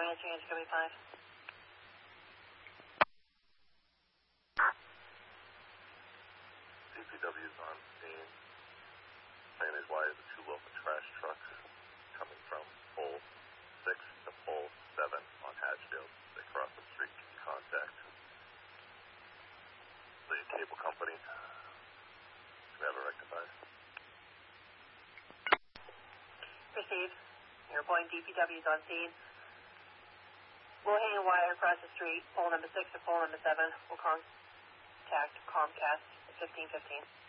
answering is going to be 5. DPW's on scene. Saying is why the 2 local trash trucks coming from pole 6 to pole 7 on Hatchfield. They cross the street, can you contact the cable company to have it rectified? Received. You're reporting DPW's on scene. We'll hang a wire across the street, pole number 6 to pole number 7. We'll contact Comcast at 1515.